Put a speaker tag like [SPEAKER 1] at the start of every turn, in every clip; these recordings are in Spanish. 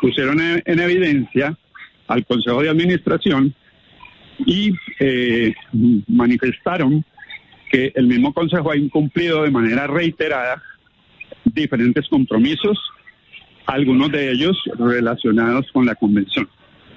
[SPEAKER 1] pusieron en evidencia al Consejo de Administración y manifestaron que el mismo Consejo ha incumplido de manera reiterada diferentes compromisos, algunos de ellos relacionados con la convención.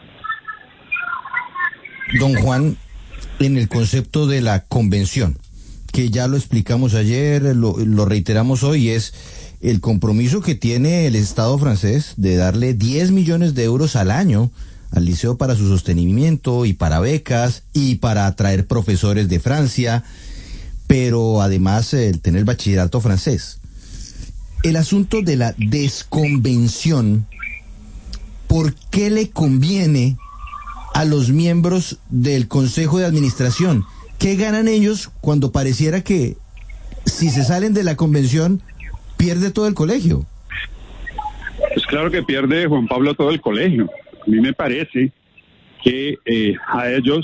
[SPEAKER 2] Don Juan, en el concepto de la convención, que ya lo explicamos ayer, lo reiteramos hoy, es el compromiso que tiene el Estado francés de darle 10 millones de euros al año al liceo para su sostenimiento y para becas y para atraer profesores de Francia, pero además el tener bachillerato francés. El asunto de la desconvención, ¿por qué le conviene a los miembros del Consejo de Administración? ¿Qué ganan ellos cuando pareciera que si se salen de la convención pierde todo el colegio?
[SPEAKER 1] Pues claro que pierde, Juan Pablo, todo el colegio. A mí me parece que a ellos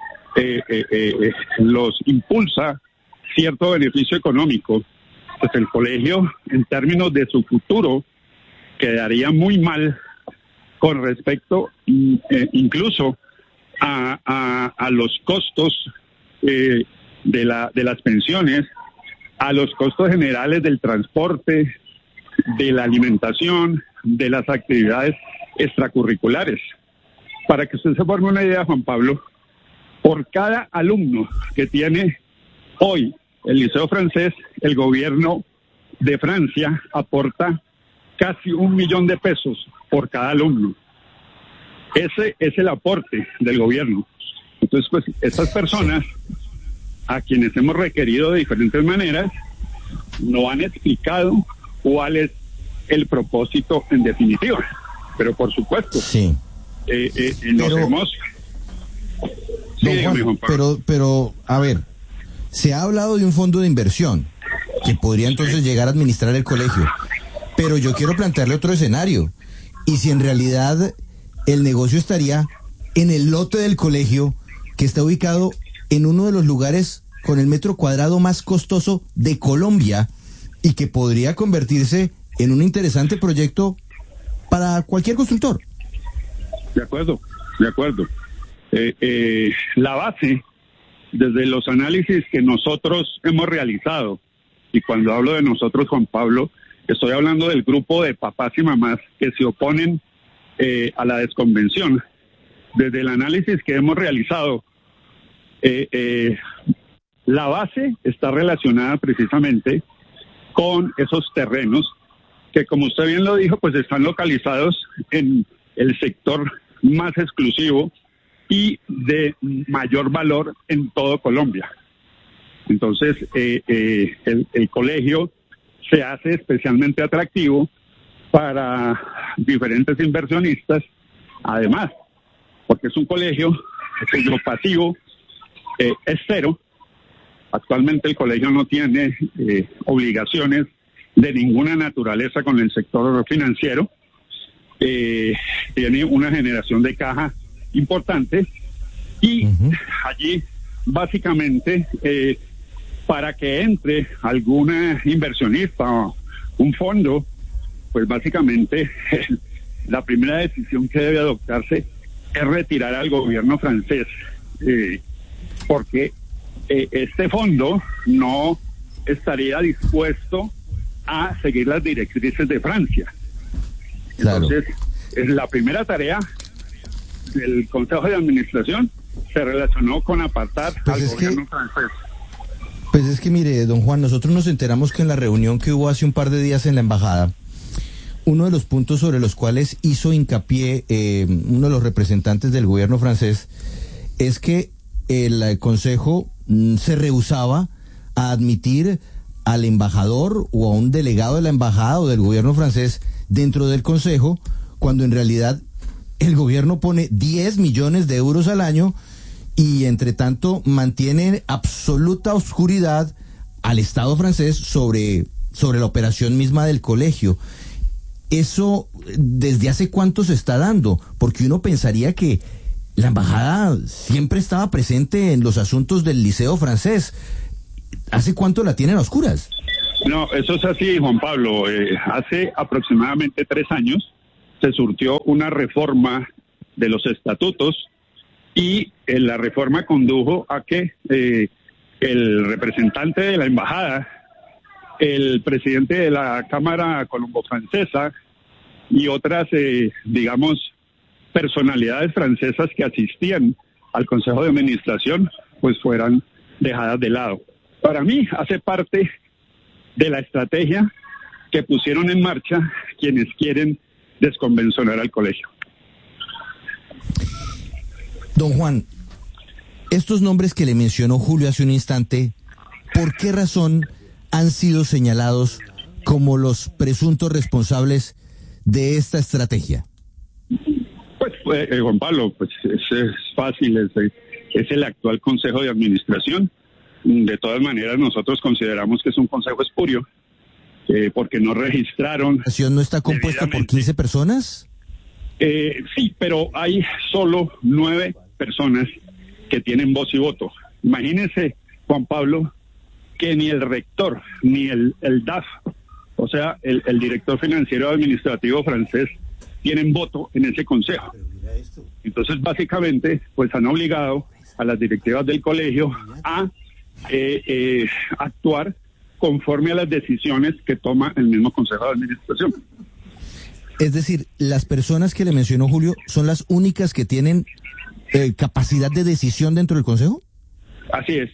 [SPEAKER 1] los impulsa cierto beneficio económico. Pues el colegio, en términos de su futuro, quedaría muy mal con respecto incluso a los costos de las pensiones, a los costos generales del transporte, de la alimentación, de las actividades extracurriculares. Para que usted se forme una idea, Juan Pablo, por cada alumno que tiene hoy el Liceo Francés, el gobierno de Francia aporta casi 1 millón de pesos por cada alumno. Ese es el aporte del gobierno. Entonces, pues, estas personas, a quienes hemos requerido de diferentes maneras, no han explicado cuál es el propósito en definitiva. Pero, por supuesto,
[SPEAKER 2] sí.
[SPEAKER 1] Nos hemos... Sí, dígame, Juan Pablo.
[SPEAKER 2] Pero, a ver, se ha hablado de un fondo de inversión que podría entonces llegar a administrar el colegio, pero yo quiero plantearle otro escenario. Y si en realidad el negocio estaría en el lote del colegio, que está ubicado en uno de los lugares con el metro cuadrado más costoso de Colombia y que podría convertirse en un interesante proyecto para cualquier constructor.
[SPEAKER 1] De acuerdo. La base, desde los análisis que nosotros hemos realizado, y cuando hablo de nosotros, Juan Pablo, estoy hablando del grupo de papás y mamás que se oponen a la desconvención. Desde el análisis que hemos realizado, la base está relacionada precisamente con esos terrenos que, como usted bien lo dijo, pues están localizados en el sector más exclusivo y de mayor valor en todo Colombia. Entonces, el colegio se hace especialmente atractivo para diferentes inversionistas, además, porque es un colegio cuyo pasivo es cero. Actualmente el colegio no tiene obligaciones de ninguna naturaleza con el sector financiero. Tiene una generación de caja importante y allí básicamente para que entre alguna inversionista o un fondo, pues básicamente la primera decisión que debe adoptarse es retirar al gobierno francés, porque este fondo no estaría dispuesto a seguir las directrices de Francia.
[SPEAKER 2] Claro.
[SPEAKER 1] Entonces, la primera tarea del Consejo de Administración se relacionó con apartar al gobierno francés.
[SPEAKER 2] Pues es que mire, don Juan, nosotros nos enteramos que en la reunión que hubo hace un par de días en la embajada, uno de los puntos sobre los cuales hizo hincapié uno de los representantes del gobierno francés es que el Consejo se rehusaba a admitir al embajador o a un delegado de la embajada o del gobierno francés dentro del Consejo, cuando en realidad el gobierno pone 10 millones de euros al año y entre tanto mantiene absoluta oscuridad al Estado francés sobre la operación misma del colegio. ¿Eso desde hace cuánto se está dando? Porque uno pensaría que la embajada siempre estaba presente en los asuntos del liceo francés. ¿Hace cuánto la tienen a oscuras?
[SPEAKER 1] No, eso es así, Juan Pablo. Hace aproximadamente 3 años se surtió una reforma de los estatutos y la reforma condujo a que el representante de la embajada, el presidente de la Cámara Colombo-Francesa y otras, digamos, personalidades francesas que asistían al Consejo de Administración, pues fueran dejadas de lado. Para mí hace parte de la estrategia que pusieron en marcha quienes quieren desconvencionar al colegio.
[SPEAKER 2] Don Juan, estos nombres que le mencionó Julio hace un instante, ¿por qué razón han sido señalados como los presuntos responsables de esta estrategia?
[SPEAKER 1] Pues, Juan Pablo, pues es fácil, es el actual Consejo de Administración. De todas maneras, nosotros consideramos que es un consejo espurio, porque no registraron...
[SPEAKER 2] ¿La acción no está compuesta por 15 personas?
[SPEAKER 1] Sí, pero hay solo 9 personas que tienen voz y voto. Imagínese, Juan Pablo, que ni el rector, ni el DAF, o sea, el director financiero administrativo francés, tienen voto en ese consejo. Entonces, básicamente, pues han obligado a las directivas del colegio a actuar conforme a las decisiones que toma el mismo consejo de administración.
[SPEAKER 2] Es decir, las personas que le mencionó Julio son las únicas que tienen capacidad de decisión dentro del consejo.
[SPEAKER 1] Así es.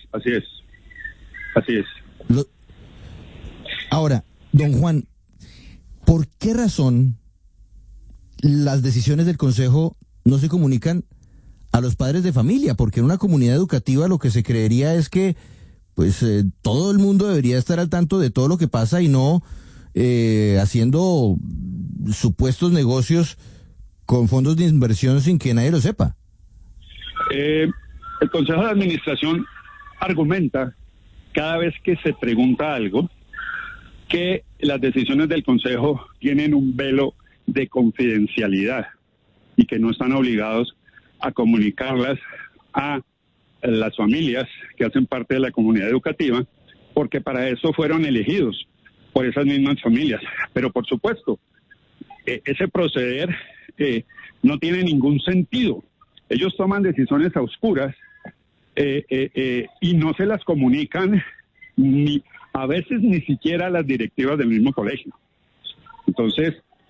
[SPEAKER 2] Ahora, don Juan, ¿por qué razón las decisiones del consejo no se comunican a los padres de familia? Porque en una comunidad educativa lo que se creería es que pues todo el mundo debería estar al tanto de todo lo que pasa y no haciendo supuestos negocios con fondos de inversión sin que nadie lo sepa.
[SPEAKER 1] El Consejo de Administración argumenta cada vez que se pregunta algo que las decisiones del Consejo tienen un velo de confidencialidad y que no están obligados a comunicarlas a las familias que hacen parte de la comunidad educativa, porque para eso fueron elegidos por esas mismas familias. Pero por supuesto, ese proceder no tiene ningún sentido. Ellos toman decisiones a oscuras y no se las comunican a veces ni siquiera a las directivas del mismo colegio. Entonces,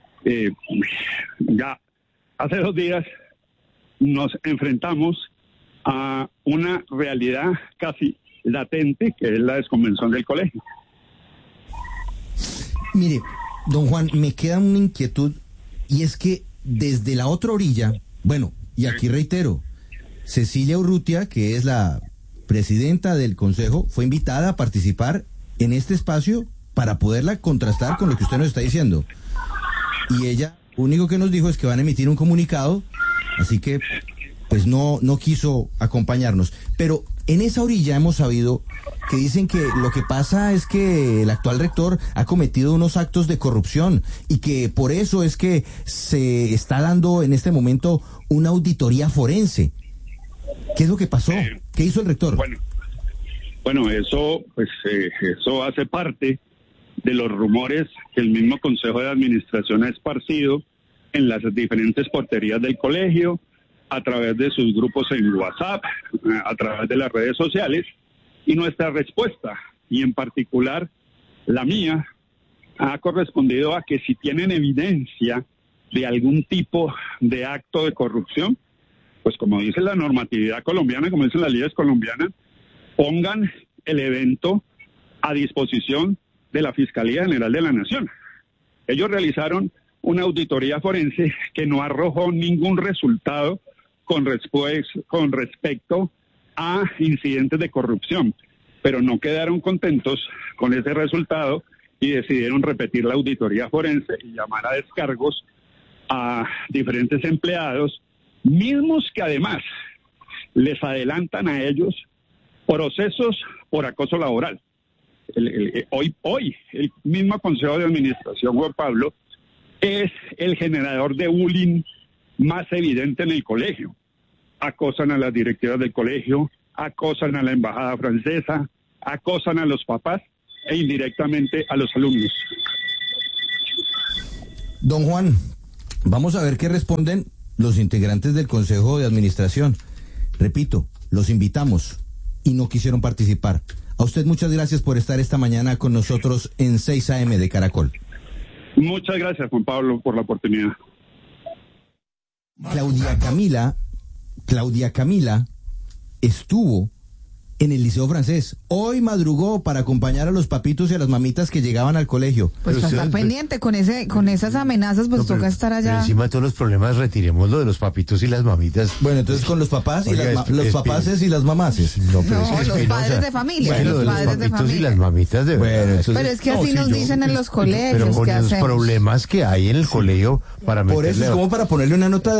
[SPEAKER 1] ya hace 2 días nos enfrentamos a una realidad casi latente, que es la desconvención del colegio.
[SPEAKER 2] Mire, don Juan, me queda una inquietud, y es que desde la otra orilla, bueno, y aquí reitero, Cecilia Urrutia, que es la presidenta del consejo, fue invitada a participar en este espacio para poderla contrastar con lo que usted nos está diciendo. Y ella, lo único que nos dijo es que van a emitir un comunicado, así que pues no quiso acompañarnos. Pero en esa orilla hemos sabido que dicen que lo que pasa es que el actual rector ha cometido unos actos de corrupción y que por eso es que se está dando en este momento una auditoría forense. ¿Qué es lo que pasó? ¿Qué hizo el rector?
[SPEAKER 1] Bueno, eso hace parte de los rumores que el mismo Consejo de Administración ha esparcido en las diferentes porterías del colegio, a través de sus grupos en WhatsApp, a través de las redes sociales, y nuestra respuesta, y en particular la mía, ha correspondido a que si tienen evidencia de algún tipo de acto de corrupción, pues como dice la normatividad colombiana, como dicen las leyes colombianas, pongan el evento a disposición de la Fiscalía General de la Nación. Ellos realizaron una auditoría forense que no arrojó ningún resultado con respecto a incidentes de corrupción, pero no quedaron contentos con ese resultado y decidieron repetir la auditoría forense y llamar a descargos a diferentes empleados, mismos que además les adelantan a ellos procesos por acoso laboral. Hoy el mismo Consejo de Administración, Juan Pablo, es el generador de bullying más evidente en el colegio. Acosan a las directivas del colegio, acosan a la embajada francesa, acosan a los papás e indirectamente a los alumnos.
[SPEAKER 2] Don Juan, Vamos a ver qué responden los integrantes del Consejo de Administración. Repito, los invitamos y no quisieron participar. A usted muchas gracias por estar esta mañana con nosotros en 6 AM de Caracol.
[SPEAKER 1] Muchas gracias, Juan Pablo, por la oportunidad.
[SPEAKER 2] Claudia Camila estuvo en el Liceo Francés. Hoy madrugó para acompañar a los papitos y a las mamitas que llegaban al colegio.
[SPEAKER 3] Pues para estar pendiente con esas amenazas, pues toca estar allá.
[SPEAKER 4] Pero encima de todos los problemas, retiremos lo de los papitos y las mamitas.
[SPEAKER 2] Bueno, entonces con los papás y los papaces y las mamaces.
[SPEAKER 3] No, los padres de familia.
[SPEAKER 4] Bueno,
[SPEAKER 3] los padres
[SPEAKER 4] los
[SPEAKER 3] de
[SPEAKER 4] papitos
[SPEAKER 3] familia.
[SPEAKER 4] y las mamitas de verdad.
[SPEAKER 2] Entonces,
[SPEAKER 3] pero es que así nos dicen en los colegios.
[SPEAKER 4] Pero con
[SPEAKER 3] ¿qué
[SPEAKER 4] los
[SPEAKER 3] hacemos?
[SPEAKER 4] problemas que hay en el colegio para meterle.
[SPEAKER 2] por eso es como para ponerle una nota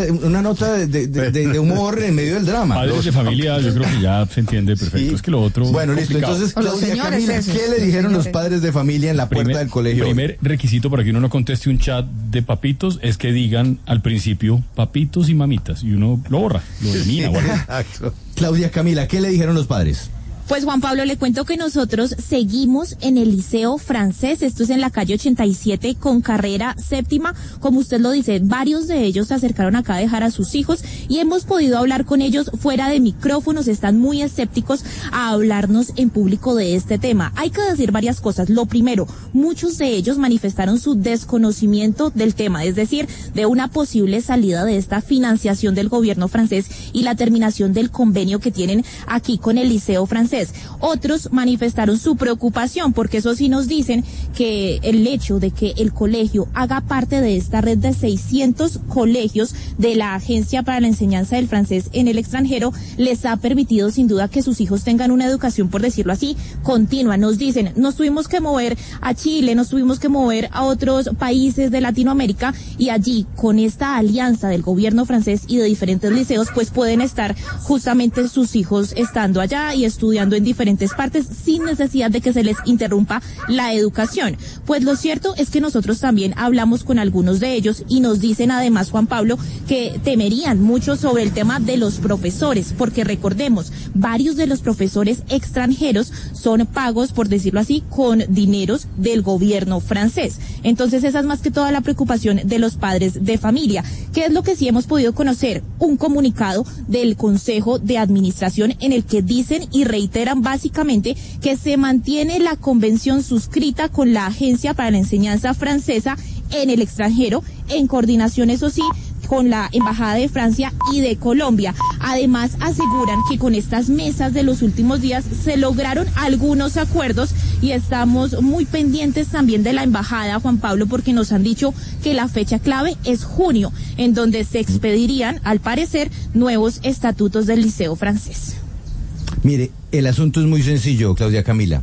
[SPEAKER 2] de humor en medio del drama.
[SPEAKER 5] Padres de familia, yo creo que ya se entiende perfecto.
[SPEAKER 2] Sí.
[SPEAKER 5] Es que lo otro.
[SPEAKER 2] Bueno, listo.
[SPEAKER 5] complicado.
[SPEAKER 2] Entonces,
[SPEAKER 3] O los
[SPEAKER 2] Claudia
[SPEAKER 3] señores
[SPEAKER 2] Camila,
[SPEAKER 3] esos,
[SPEAKER 2] ¿qué le dijeron los
[SPEAKER 3] señores.
[SPEAKER 2] padres de familia en la puerta del colegio?
[SPEAKER 5] Primer requisito para que uno no conteste un chat de papitos es que digan al principio papitos y mamitas y uno lo borra, lo elimina. o algo.
[SPEAKER 4] Exacto.
[SPEAKER 2] Claudia Camila, ¿qué le dijeron los padres?
[SPEAKER 6] Pues Juan Pablo, le cuento que nosotros seguimos en el Liceo Francés, esto es en la calle 87 con carrera séptima, como usted lo dice, varios de ellos se acercaron acá a dejar a sus hijos y hemos podido hablar con ellos fuera de micrófonos, están muy escépticos a hablarnos en público de este tema. Hay que decir varias cosas. Lo primero, muchos de ellos manifestaron su desconocimiento del tema, es decir, de una posible salida de esta financiación del gobierno francés y la terminación del convenio que tienen aquí con el Liceo Francés. Otros manifestaron su preocupación porque eso sí nos dicen que el hecho de que el colegio haga parte de esta red de 600 colegios de la Agencia para la Enseñanza del Francés en el extranjero les ha permitido sin duda que sus hijos tengan una educación, por decirlo así, continua. Nos dicen, nos tuvimos que mover a Chile, nos tuvimos que mover a otros países de Latinoamérica y allí con esta alianza del gobierno francés y de diferentes liceos pues pueden estar justamente sus hijos estando allá y estudiando en diferentes partes sin necesidad de que se les interrumpa la educación. Pues lo cierto es que nosotros también hablamos con algunos de ellos y nos dicen además, Juan Pablo, que temerían mucho sobre el tema de los profesores, porque recordemos, varios de los profesores extranjeros son pagos, por decirlo así, con dineros del gobierno francés. Entonces esa es más que toda la preocupación de los padres de familia. ¿Qué es lo que sí hemos podido conocer? Un comunicado del Consejo de Administración en el que dicen y reiteran básicamente que se mantiene la convención suscrita con la Agencia para la Enseñanza Francesa en el extranjero, en coordinación, eso sí, con la Embajada de Francia y de Colombia. Además, aseguran que con estas mesas de los últimos días se lograron algunos acuerdos y estamos muy pendientes también de la Embajada, Juan Pablo, porque nos han dicho que la fecha clave es junio, en donde se expedirían, al parecer, nuevos estatutos del Liceo Francés.
[SPEAKER 2] Mire, el asunto es muy sencillo, Claudia Camila.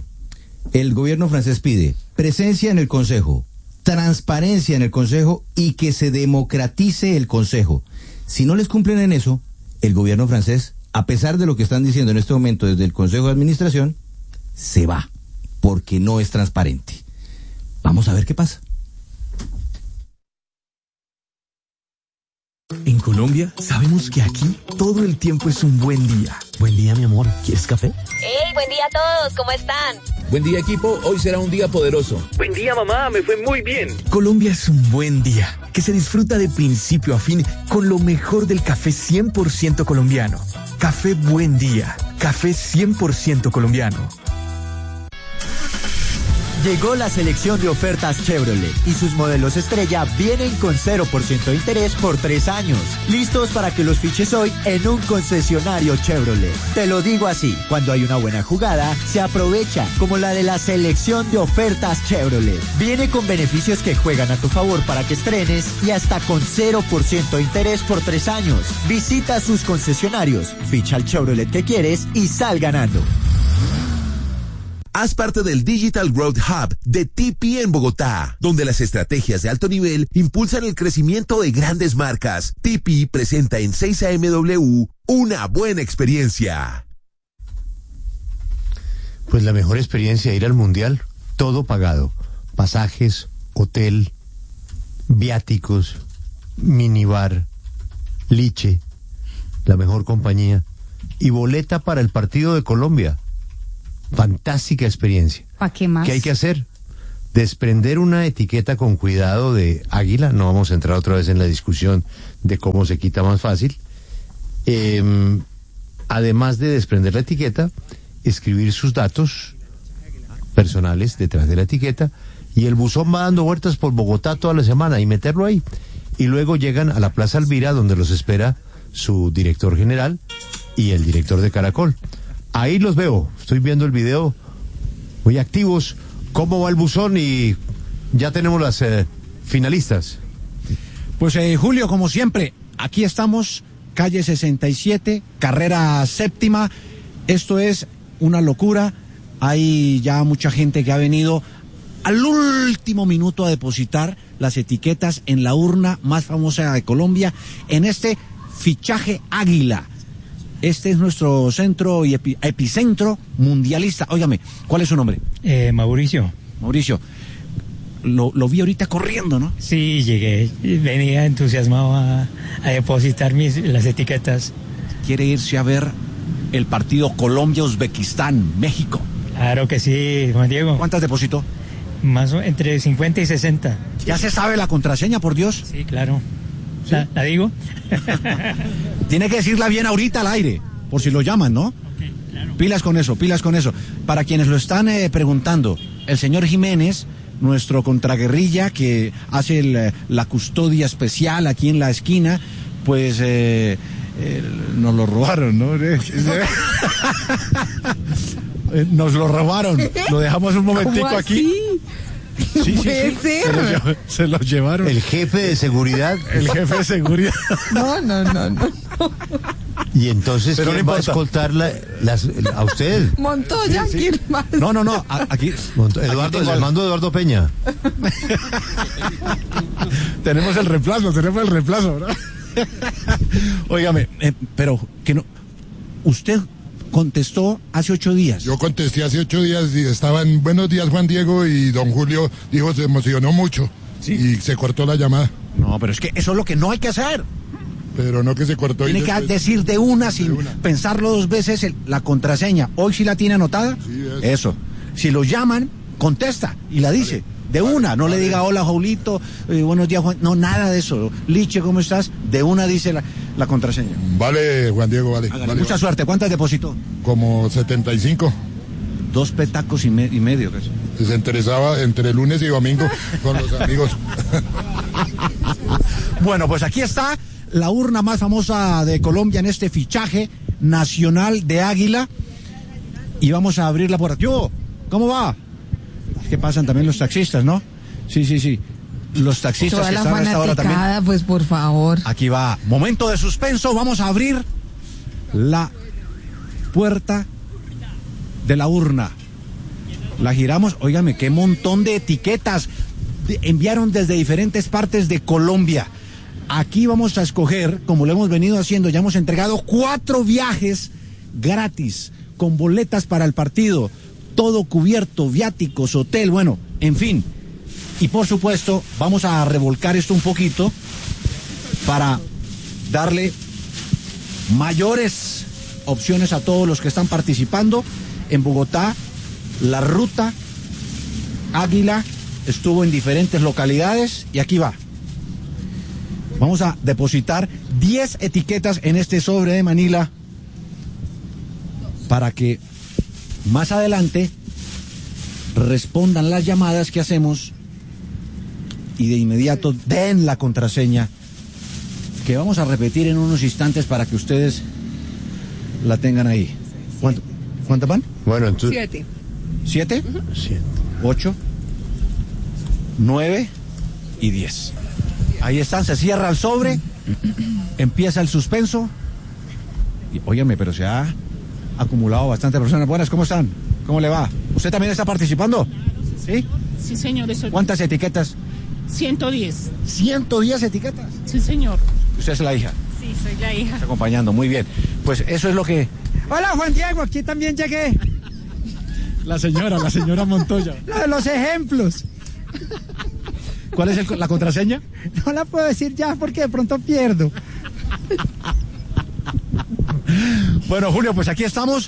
[SPEAKER 2] El gobierno francés pide presencia en el Consejo, transparencia en el Consejo y que se democratice el Consejo. Si no les cumplen en eso, el gobierno francés, a pesar de lo que están diciendo en este momento desde el Consejo de Administración, se va, porque no es transparente. Vamos a ver qué pasa.
[SPEAKER 7] En Colombia, sabemos que aquí todo el tiempo es un buen día. Buen día, mi amor. ¿Quieres café?
[SPEAKER 8] ¡Hey, buen día a todos! ¿Cómo están?
[SPEAKER 7] Buen día, equipo. Hoy será un día poderoso.
[SPEAKER 9] Buen día, mamá. Me fue muy bien.
[SPEAKER 7] Colombia es un buen día, que se disfruta de principio a fin con lo mejor del café 100% colombiano. Café Buen Día. Café 100% colombiano.
[SPEAKER 10] Llegó la selección de ofertas Chevrolet y sus modelos estrella vienen con 0% de interés por 3 años. Listos para que los fiches hoy en un concesionario Chevrolet. Te lo digo así, cuando hay una buena jugada, se aprovecha, como la de la selección de ofertas Chevrolet. Viene con beneficios que juegan a tu favor para que estrenes y hasta con 0% de interés por 3 años. Visita sus concesionarios, ficha el Chevrolet que quieres y sal ganando.
[SPEAKER 11] Haz parte del Digital Growth Hub de TP en Bogotá, donde las estrategias de alto nivel impulsan el crecimiento de grandes marcas. TP presenta en 6AMW una buena experiencia.
[SPEAKER 4] Pues la mejor experiencia, ir al Mundial, todo pagado. Pasajes, hotel, viáticos, minibar, liche, la mejor compañía y boleta para el partido de Colombia. Fantástica experiencia.
[SPEAKER 3] ¿Para qué más?
[SPEAKER 4] ¿Qué hay que hacer? desprender una etiqueta con cuidado de Águila, no vamos a entrar otra vez en la discusión de cómo se quita más fácil, además de desprender la etiqueta, escribir sus datos personales detrás de la etiqueta, y el buzón va dando vueltas por Bogotá toda la semana y meterlo ahí, y luego llegan a la Plaza Alvira, donde los espera su director general y el director de Caracol. Ahí los veo, estoy viendo el video, muy activos. ¿Cómo va el buzón? Y ya tenemos las finalistas.
[SPEAKER 12] Pues Julio, como siempre, aquí estamos, calle 67, carrera séptima. Esto es una locura. Hay ya mucha gente que ha venido al último minuto a depositar las etiquetas en la urna más famosa de Colombia, en este fichaje Águila. Este es nuestro centro y epicentro mundialista. Óigame, ¿cuál es su nombre?
[SPEAKER 13] Mauricio.
[SPEAKER 12] Mauricio, lo vi ahorita corriendo, ¿no?
[SPEAKER 13] Sí, llegué. Venía entusiasmado a depositar las etiquetas.
[SPEAKER 12] ¿Quiere irse a ver el partido Colombia-Uzbekistán, México?
[SPEAKER 13] Claro que sí, Juan Diego.
[SPEAKER 12] ¿Cuántas depositó?
[SPEAKER 13] Más o entre 50 y 60.
[SPEAKER 12] ¿Ya se sabe la contraseña, por Dios?
[SPEAKER 13] Sí, claro. ¿Sí? ¿La digo?
[SPEAKER 12] Tiene que decirla bien ahorita al aire, por si lo llaman, ¿no?
[SPEAKER 13] Okay, claro.
[SPEAKER 12] Pilas con eso, pilas con eso. Para quienes lo están preguntando, el señor Jiménez, nuestro contraguerrilla que hace la custodia especial aquí en la esquina, pues nos lo robaron, ¿no? Nos lo robaron, lo dejamos un momentico aquí. Sí,
[SPEAKER 3] ¿Puede ser?
[SPEAKER 12] Se los llevaron.
[SPEAKER 4] El jefe de seguridad.
[SPEAKER 12] El jefe de seguridad.
[SPEAKER 3] No.
[SPEAKER 4] Y entonces,
[SPEAKER 12] pero
[SPEAKER 4] ¿quién
[SPEAKER 12] no
[SPEAKER 4] va a escoltar a usted?
[SPEAKER 3] Montoya,
[SPEAKER 12] Sí.
[SPEAKER 3] ¿quién más?
[SPEAKER 12] No, aquí.
[SPEAKER 4] Eduardo, el mando de Eduardo Peña.
[SPEAKER 12] Tenemos el reemplazo, ¿verdad? Óigame, pero que no. Usted contestó hace 8 días.
[SPEAKER 14] Yo contesté hace 8 días y estaban buenos días Juan Diego y don Julio dijo se emocionó mucho. ¿Sí? Y se cortó la llamada.
[SPEAKER 12] No, pero es que eso es lo que no hay que hacer.
[SPEAKER 14] Pero no que se cortó.
[SPEAKER 12] Tiene que decir de una sin pensarlo 2 veces la contraseña. Hoy sí la tiene anotada.
[SPEAKER 14] Sí,
[SPEAKER 12] eso. Si lo llaman, contesta y la dice. Vale. De una, no le diga hola Jaulito, buenos días Juan, no, nada de eso. Liche, ¿cómo estás? De una dice la contraseña.
[SPEAKER 14] Vale, Juan Diego, vale.
[SPEAKER 12] Mucha suerte, ¿cuántas depositó?
[SPEAKER 14] Como 75.
[SPEAKER 12] 2 petacos y medio. Casi.
[SPEAKER 14] Se interesaba entre lunes y domingo con los amigos.
[SPEAKER 12] Bueno, pues aquí está la urna más famosa de Colombia en este fichaje nacional de Águila. Y vamos a abrir la puerta. ¿Yo? ¿Cómo va? ¿Qué pasan también los taxistas, no? Sí. Los taxistas
[SPEAKER 3] toda
[SPEAKER 12] que
[SPEAKER 3] la
[SPEAKER 12] están a esta hora también.
[SPEAKER 3] Pues por favor.
[SPEAKER 12] Aquí va. Momento de suspenso. Vamos a abrir la puerta de la urna. La giramos. Óigame, qué montón de etiquetas enviaron desde diferentes partes de Colombia. Aquí vamos a escoger, como lo hemos venido haciendo, ya hemos entregado 4 viajes gratis con boletas para el partido. Todo cubierto, viáticos, hotel, bueno, en fin. Y por supuesto, vamos a revolcar esto un poquito para darle mayores opciones a todos los que están participando. En Bogotá, la ruta Águila estuvo en diferentes localidades y aquí va. Vamos a depositar 10 etiquetas en este sobre de Manila para que más adelante respondan las llamadas que hacemos y de inmediato den la contraseña que vamos a repetir en unos instantes para que ustedes la tengan ahí. ¿Cuántas van?
[SPEAKER 4] Bueno, entonces...
[SPEAKER 3] 7.
[SPEAKER 12] 7, 8, 9 y 10. Ahí están, se cierra el sobre, empieza el suspenso. Y, óyeme, pero se ha acumulado bastante personas. Buenas, ¿cómo están? ¿Cómo le va? ¿Usted también está participando? ¿Sí?
[SPEAKER 15] Sí, señor.
[SPEAKER 12] ¿Cuántas etiquetas?
[SPEAKER 15] 110.
[SPEAKER 12] ¿110 etiquetas?
[SPEAKER 15] Sí, señor.
[SPEAKER 12] ¿Usted es la hija?
[SPEAKER 15] Sí, soy la hija.
[SPEAKER 12] Está acompañando, muy bien. Pues eso es lo que...
[SPEAKER 16] Hola, Juan Diego, aquí también llegué.
[SPEAKER 12] La señora Montoya.
[SPEAKER 16] Lo de los ejemplos.
[SPEAKER 12] ¿Cuál es la contraseña?
[SPEAKER 16] No la puedo decir ya porque de pronto pierdo.
[SPEAKER 12] Bueno, Julio, pues aquí estamos.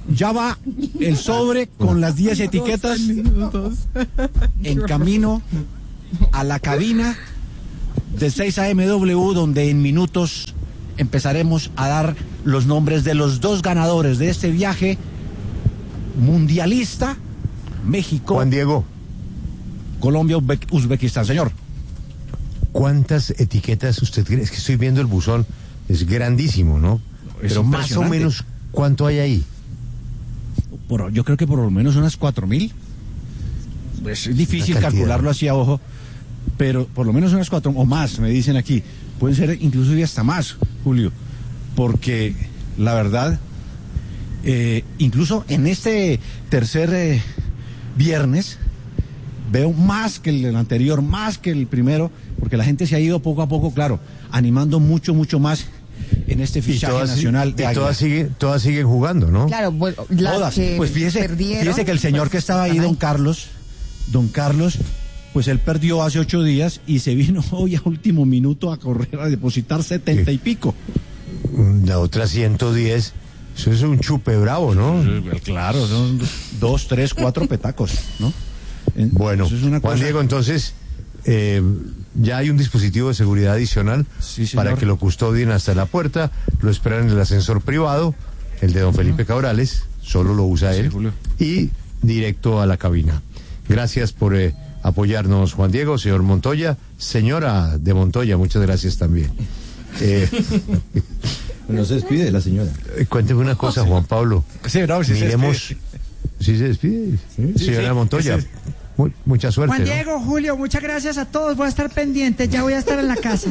[SPEAKER 12] Ya va el sobre con las 10 etiquetas en camino a la cabina de 6AMW, donde en minutos empezaremos a dar los nombres de los 2 ganadores de este viaje mundialista, México.
[SPEAKER 4] Juan Diego.
[SPEAKER 12] Colombia, Uzbekistán. Señor.
[SPEAKER 4] ¿Cuántas etiquetas usted cree? Es que estoy viendo el buzón, es grandísimo, ¿no?
[SPEAKER 12] Es
[SPEAKER 4] pero más o menos, ¿cuánto hay ahí?
[SPEAKER 12] Yo creo que por lo menos unas 4.000. Es difícil calcularlo así a ojo, pero por lo menos unas 4 o más, me dicen aquí. Pueden ser incluso y hasta más, Julio, porque la verdad, incluso en este tercer viernes, veo más que el anterior, más que el primero, porque la gente se ha ido poco a poco, claro, animando mucho más en este fichaje nacional de
[SPEAKER 4] Águila. Todas siguen jugando, ¿no?
[SPEAKER 3] Claro, bueno,
[SPEAKER 12] todas. Pues fíjese que el señor que estaba ahí, don Carlos, pues él perdió hace 8 días y se vino hoy a último minuto a correr a depositar 70 y pico.
[SPEAKER 4] La otra 110, eso es un chupe bravo, ¿no?
[SPEAKER 12] Claro, son 2, 3, 4 petacos, ¿no?
[SPEAKER 4] Bueno, Juan Diego, entonces ya hay un dispositivo de seguridad adicional para que lo custodien hasta la puerta, lo esperan en el ascensor privado, el de don Felipe Cabrales, solo lo usa él, y directo a la cabina. Gracias por apoyarnos, Juan Diego, señor Montoya, señora de Montoya, muchas gracias también.
[SPEAKER 2] No se despide la señora.
[SPEAKER 4] Cuénteme una cosa, Juan Pablo.
[SPEAKER 12] Sí, no, sí
[SPEAKER 4] miremos. ¿Sí se despide? Señora Montoya. Mucha suerte.
[SPEAKER 16] Juan Diego, Julio, muchas gracias a todos. Voy a estar pendiente, ya voy a estar en la casa.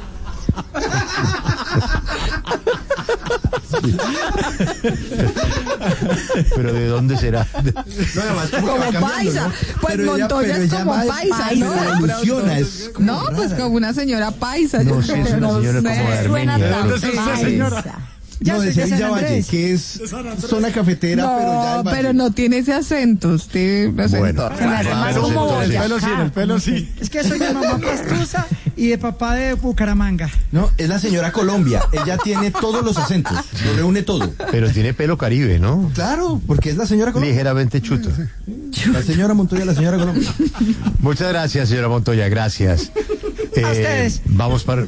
[SPEAKER 4] Pero ¿de dónde será?
[SPEAKER 2] No, además,
[SPEAKER 3] como paisa. ¿No? Pues pero Montoya es como paisa, ¿no?
[SPEAKER 2] No,
[SPEAKER 3] pues como una señora paisa.
[SPEAKER 4] No, sí, es una señora como de Armenia.
[SPEAKER 5] ¿De dónde es usted, señora?
[SPEAKER 2] No, de Sevilla Valle, que es zona cafetera,
[SPEAKER 3] no,
[SPEAKER 2] pero ya el Valle.
[SPEAKER 3] Pero no tiene ese acento, usted ese acento.
[SPEAKER 5] El pelo sí.
[SPEAKER 16] Es que soy de mamá pastusa y de papá de Bucaramanga.
[SPEAKER 2] No, es la señora Colombia, ella tiene todos los acentos, lo reúne todo.
[SPEAKER 4] Pero tiene pelo caribe, ¿no?
[SPEAKER 2] Claro, porque es la señora Colombia.
[SPEAKER 4] Ligeramente chuto.
[SPEAKER 2] La señora Montoya, la señora Colombia.
[SPEAKER 4] Muchas gracias, señora Montoya, gracias.
[SPEAKER 16] A ustedes.
[SPEAKER 4] Vamos para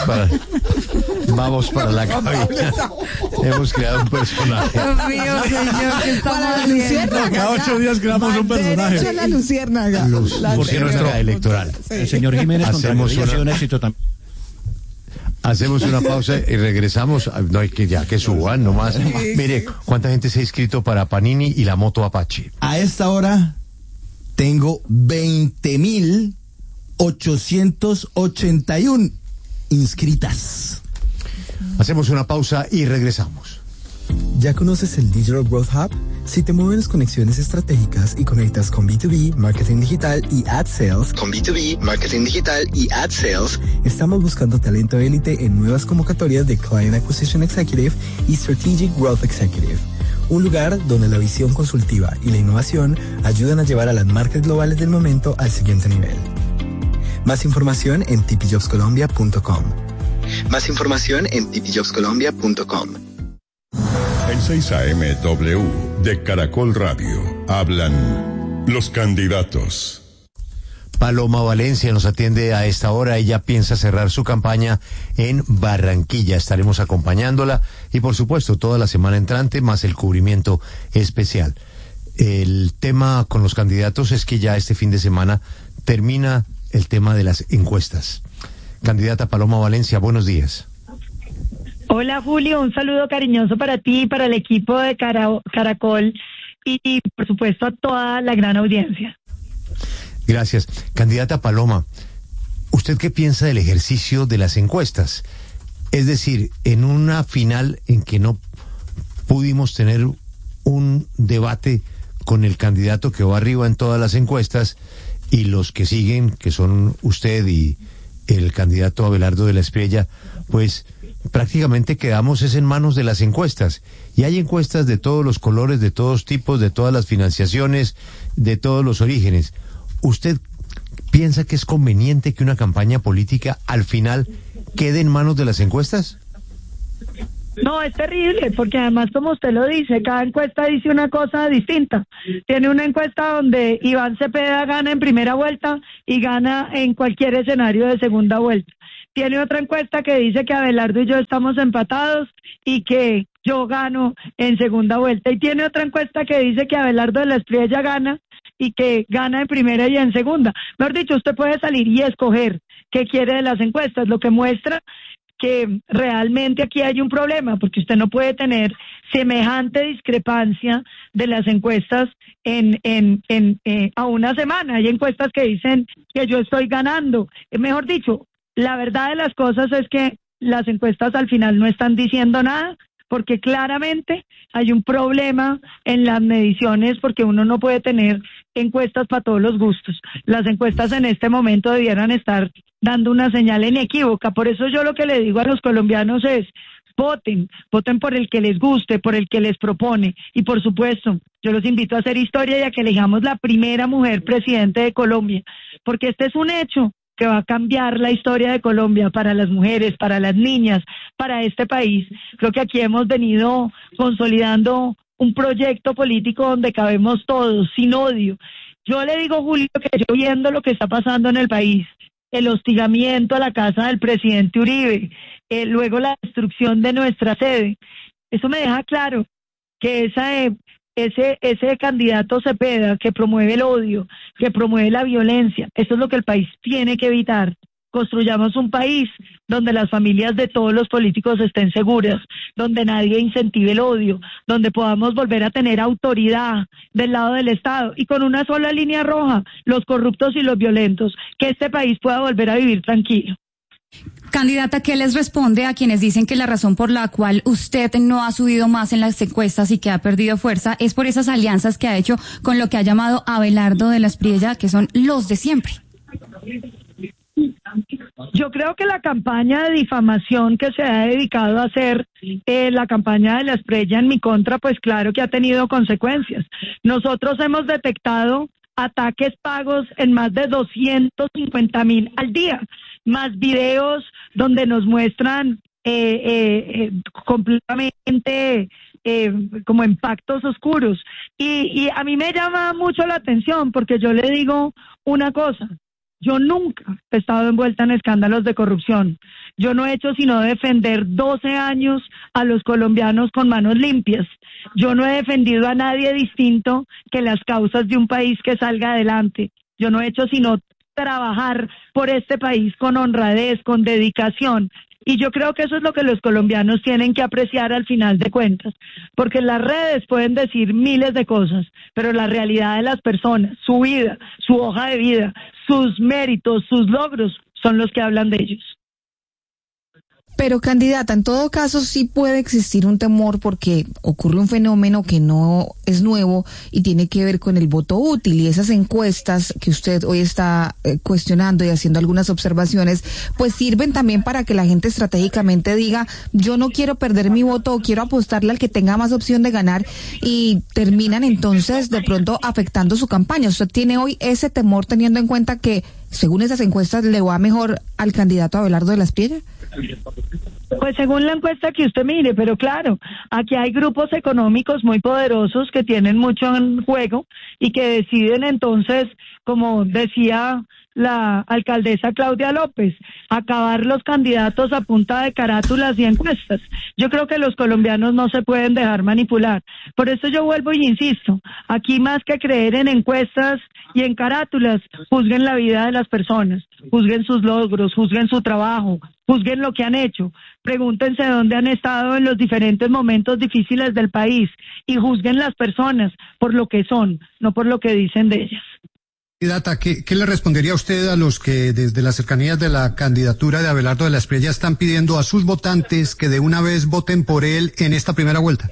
[SPEAKER 4] la cabina. Hemos creado un personaje.
[SPEAKER 3] Dios mío, señor, ¿qué estamos haciendo?
[SPEAKER 5] Cada 8 días creamos un personaje.
[SPEAKER 3] Derecho a la luciérnaga.
[SPEAKER 4] Porque nuestra electoral.
[SPEAKER 12] El señor Jiménez
[SPEAKER 4] hacemos
[SPEAKER 12] un éxito también.
[SPEAKER 4] Hacemos una pausa y regresamos. No hay que que suban nomás. Mire, ¿cuánta gente se ha inscrito para Panini y la moto Apache?
[SPEAKER 2] A esta hora tengo 20.881 inscritas.
[SPEAKER 4] Hacemos una pausa y regresamos.
[SPEAKER 17] ¿Ya conoces el Digital Growth Hub? Si te mueven las conexiones estratégicas y conectas con B2B, marketing digital y ad sales, estamos buscando talento élite en nuevas convocatorias de Client Acquisition Executive y Strategic Growth Executive. Un lugar donde la visión consultiva y la innovación ayudan a llevar a las marcas globales del momento al siguiente nivel. Más información en tpjobscolombia.com.
[SPEAKER 18] En 6AMW de Caracol Radio hablan los candidatos.
[SPEAKER 4] Paloma Valencia nos atiende a esta hora. Ella piensa cerrar su campaña en Barranquilla. Estaremos acompañándola y, por supuesto, toda la semana entrante, más el cubrimiento especial. El tema con los candidatos es que ya este fin de semana termina el tema de las encuestas. Candidata Paloma Valencia, buenos días.
[SPEAKER 19] Hola Julio, un saludo cariñoso para ti y para el equipo de Caracol y por supuesto a toda la gran audiencia.
[SPEAKER 4] Gracias. Candidata Paloma, ¿usted qué piensa del ejercicio de las encuestas? Es decir, en una final en que no pudimos tener un debate con el candidato que va arriba en todas las encuestas y los que siguen, que son usted y el candidato Abelardo de la Espriella, pues prácticamente quedamos en manos de las encuestas. Y hay encuestas de todos los colores, de todos tipos, de todas las financiaciones, de todos los orígenes. ¿Usted piensa que es conveniente que una campaña política al final quede en manos de las encuestas?
[SPEAKER 19] No, es terrible, porque además, como usted lo dice, cada encuesta dice una cosa distinta. Tiene una encuesta donde Iván Cepeda gana en primera vuelta y gana en cualquier escenario de segunda vuelta. Tiene otra encuesta que dice que Abelardo y yo estamos empatados y que yo gano en segunda vuelta. Y tiene otra encuesta que dice que Abelardo de la Espriella gana y que gana en primera y en segunda. Mejor dicho, usted puede salir y escoger qué quiere de las encuestas, lo que muestra que realmente aquí hay un problema, porque usted no puede tener semejante discrepancia de las encuestas a una semana. Hay encuestas que dicen que yo estoy ganando. Mejor dicho, la verdad de las cosas es que las encuestas al final no están diciendo nada, porque claramente hay un problema en las mediciones, porque uno no puede tener encuestas para todos los gustos. Las encuestas en este momento debieran estar dando una señal inequívoca. Por eso yo lo que le digo a los colombianos es: voten por el que les guste, por el que les propone. Y por supuesto, yo los invito a hacer historia y a que elijamos la primera mujer presidente de Colombia, porque este es un hecho que va a cambiar la historia de Colombia para las mujeres, para las niñas, para este país. Creo que aquí hemos venido consolidando un proyecto político donde cabemos todos, sin odio. Yo le digo, Julio, que yo viendo lo que está pasando en el país, el hostigamiento a la casa del presidente Uribe, luego la destrucción de nuestra sede, eso me deja claro que ese candidato Cepeda que promueve el odio, que promueve la violencia, eso es lo que el país tiene que evitar. Construyamos un país donde las familias de todos los políticos estén seguras, donde nadie incentive el odio, donde podamos volver a tener autoridad del lado del Estado y con una sola línea roja, los corruptos y los violentos, que este país pueda volver a vivir tranquilo.
[SPEAKER 20] Candidata, ¿qué les responde a quienes dicen que la razón por la cual usted no ha subido más en las encuestas y que ha perdido fuerza es por esas alianzas que ha hecho con lo que ha llamado Abelardo de la Espriella, que son los de siempre?
[SPEAKER 19] Yo creo que la campaña de difamación que se ha dedicado a hacer, la campaña de la Espriella en mi contra, pues claro que ha tenido consecuencias. Nosotros hemos detectado ataques pagos en más de 250,000 al día, más videos donde nos muestran completamente como en pactos oscuros. Y a mí me llama mucho la atención porque yo le digo una cosa: yo nunca he estado envuelta en escándalos de corrupción. Yo no he hecho sino defender 12 años a los colombianos con manos limpias. Yo no he defendido a nadie distinto que las causas de un país que salga adelante. Yo no he hecho sino trabajar por este país con honradez, con dedicación. Y yo creo que eso es lo que los colombianos tienen que apreciar al final de cuentas, porque las redes pueden decir miles de cosas, pero la realidad de las personas, su vida, su hoja de vida, sus méritos, sus logros, son los que hablan de ellos.
[SPEAKER 3] Pero, candidata, en todo caso sí puede existir un temor porque ocurre un fenómeno que no es nuevo y tiene que ver con el voto útil, y esas encuestas que usted hoy está cuestionando y haciendo algunas observaciones, pues sirven también para que la gente estratégicamente diga: yo no quiero perder mi voto o quiero apostarle al que tenga más opción de ganar, y terminan entonces de pronto afectando su campaña. ¿Usted tiene hoy ese temor teniendo en cuenta que, según esas encuestas, le va mejor al candidato Abelardo de la Espriella?
[SPEAKER 19] Pues según la encuesta que usted mire, pero claro, aquí hay grupos económicos muy poderosos que tienen mucho en juego y que deciden entonces, como decía la alcaldesa Claudia López, acabar los candidatos a punta de carátulas y encuestas. Yo creo que los colombianos no se pueden dejar manipular. Por eso yo vuelvo y insisto, aquí más que creer en encuestas y en carátulas, juzguen la vida de las personas, juzguen sus logros, juzguen su trabajo, juzguen lo que han hecho, pregúntense dónde han estado en los diferentes momentos difíciles del país y juzguen las personas por lo que son, no por lo que dicen de ellas.
[SPEAKER 12] Candidata, ¿qué le respondería usted a los que desde las cercanías de la candidatura de Abelardo de la Espriella están pidiendo a sus votantes que de una vez voten por él en esta primera vuelta?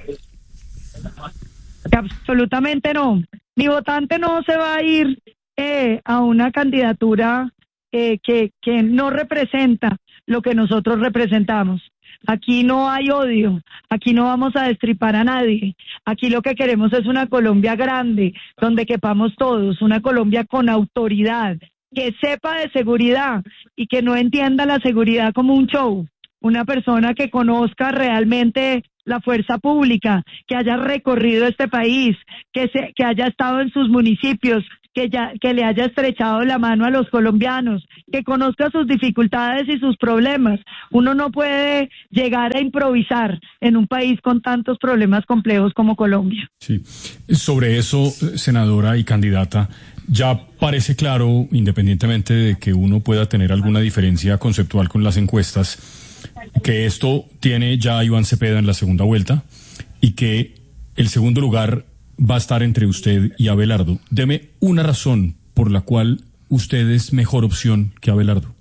[SPEAKER 19] Absolutamente no. Mi votante no se va a ir a una candidatura que no representa lo que nosotros representamos. Aquí no hay odio, aquí no vamos a destripar a nadie. Aquí lo que queremos es una Colombia grande, donde quepamos todos, una Colombia con autoridad, que sepa de seguridad y que no entienda la seguridad como un show. una persona que conozca realmente la fuerza pública, que haya recorrido este país, que haya estado en sus municipios, que le haya estrechado la mano a los colombianos, que conozca sus dificultades y sus problemas. Uno no puede llegar a improvisar en un país con tantos problemas complejos como Colombia.
[SPEAKER 5] Sí, sobre eso, senadora y candidata, ya parece claro, independientemente de que uno pueda tener alguna diferencia conceptual con las encuestas, que esto tiene ya a Iván Cepeda en la segunda vuelta y que el segundo lugar va a estar entre usted y Abelardo. Deme una razón por la cual usted es mejor opción que Abelardo.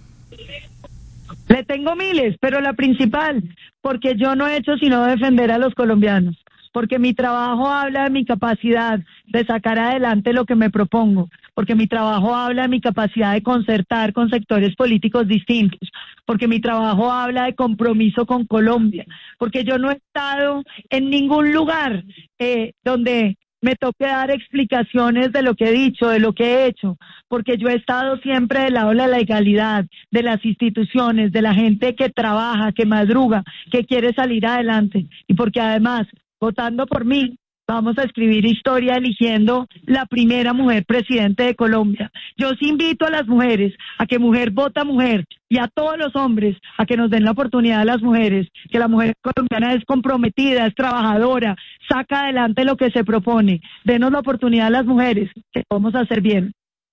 [SPEAKER 19] Le tengo miles, pero la principal, porque yo no he hecho sino defender a los colombianos, porque mi trabajo habla de mi capacidad de sacar adelante lo que me propongo, porque mi trabajo habla de mi capacidad de concertar con sectores políticos distintos, porque mi trabajo habla de compromiso con Colombia, porque yo no he estado en ningún lugar donde me toque dar explicaciones de lo que he dicho, de lo que he hecho, porque yo he estado siempre del lado de la legalidad, de las instituciones, de la gente que trabaja, que madruga, que quiere salir adelante, y porque además, votando por mí, vamos a escribir historia eligiendo la primera mujer presidente de Colombia. Yo sí invito a las mujeres a que mujer vota mujer y a todos los hombres a que nos den la oportunidad a las mujeres, que la mujer colombiana es comprometida, es trabajadora, saca adelante lo que se propone. Denos la oportunidad a las mujeres, que vamos a hacer bien.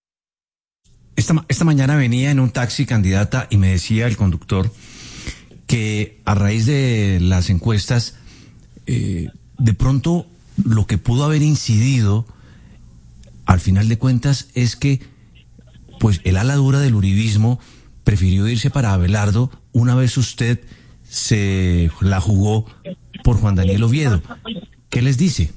[SPEAKER 12] Esta mañana venía en un taxi, candidata, y me decía el conductor que a raíz de las encuestas, de pronto lo que pudo haber incidido al final de cuentas es que pues el ala dura del uribismo prefirió irse para Abelardo una vez usted se la jugó por Juan Daniel Oviedo. ¿Qué les dice?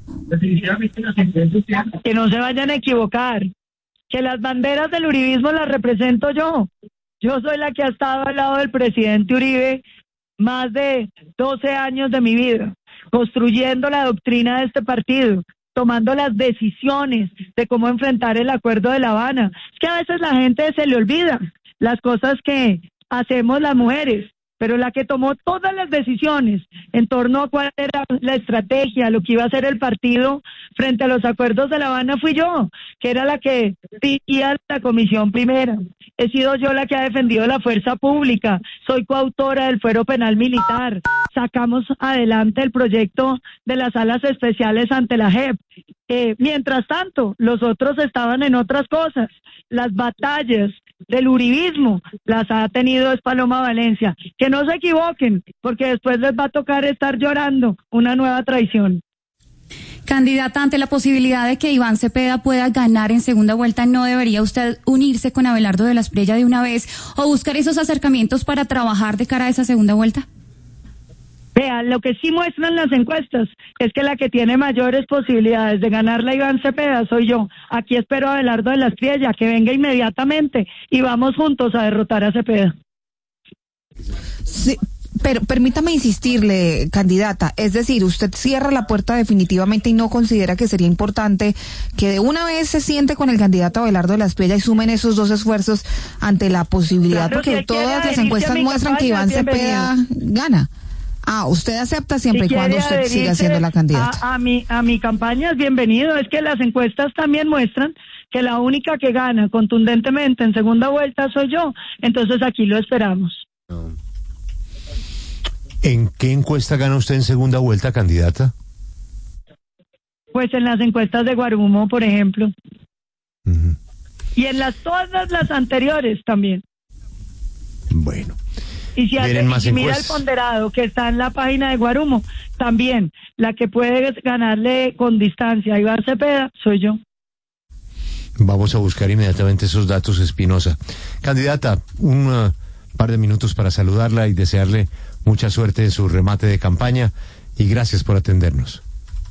[SPEAKER 19] Que no se vayan a equivocar, que las banderas del uribismo las represento yo. Yo soy la que ha estado al lado del presidente Uribe más de 12 años de mi vida, construyendo la doctrina de este partido, tomando las decisiones de cómo enfrentar el acuerdo de La Habana. Es que a veces la gente se le olvida las cosas que hacemos las mujeres, pero la que tomó todas las decisiones en torno a cuál era la estrategia, lo que iba a hacer el partido frente a los acuerdos de La Habana fui yo, que era la que dirigía la comisión primera. He sido yo la que ha defendido la fuerza pública, soy coautora del fuero penal militar, sacamos adelante el proyecto de las salas especiales ante la JEP. Mientras tanto, los otros estaban en otras cosas. Las batallas del uribismo las ha tenido es Paloma Valencia. Que no se equivoquen, porque después les va a tocar estar llorando una nueva traición.
[SPEAKER 20] Candidata, ante la posibilidad de que Iván Cepeda pueda ganar en segunda vuelta, ¿no debería usted unirse con Abelardo de la Espriella de una vez o buscar esos acercamientos para trabajar de cara a esa segunda vuelta?
[SPEAKER 19] Vea, lo que sí muestran las encuestas es que la que tiene mayores posibilidades de ganarla a Iván Cepeda soy yo. Aquí espero a Abelardo de la Espriella, que venga inmediatamente y vamos juntos a derrotar a Cepeda.
[SPEAKER 3] Sí, pero permítame insistirle, candidata, es decir, usted cierra la puerta definitivamente y no considera que sería importante que de una vez se siente con el candidato Abelardo de la Espriella y sumen esos dos esfuerzos ante la posibilidad,
[SPEAKER 19] claro,
[SPEAKER 3] porque
[SPEAKER 19] si
[SPEAKER 3] todas las encuestas muestran que Iván Cepeda gana. Usted acepta siempre y cuando usted siga siendo la candidata.
[SPEAKER 19] A mi campaña es bienvenido. Es que las encuestas también muestran que la única que gana contundentemente en segunda vuelta soy yo. Entonces aquí lo esperamos.
[SPEAKER 4] ¿En qué encuesta gana usted en segunda vuelta, candidata?
[SPEAKER 19] Pues en las encuestas de Guarumo, por ejemplo. Uh-huh. Y en todas las anteriores también.
[SPEAKER 4] Bueno.
[SPEAKER 19] Y si mira el ponderado que está en la página de Guarumo, también la que puede ganarle con distancia a Iván Cepeda soy yo.
[SPEAKER 4] Vamos a buscar inmediatamente esos datos, Espinosa. Candidata, un par de minutos para saludarla y desearle mucha suerte en su remate de campaña y gracias por atendernos.